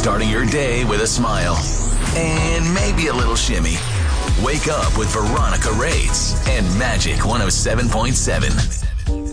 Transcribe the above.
starting your day with a smile and maybe a little shimmy. Wake up with Veronica Rades and Magic 107.7.